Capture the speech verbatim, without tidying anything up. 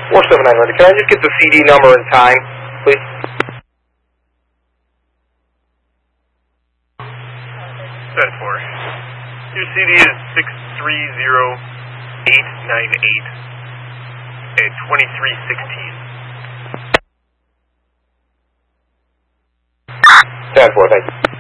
four seven nine ready. Can I just get the C D number and time, please? ten four. Your C D is six three zero eight nine eight and twenty-three sixteen. ten four, thank you.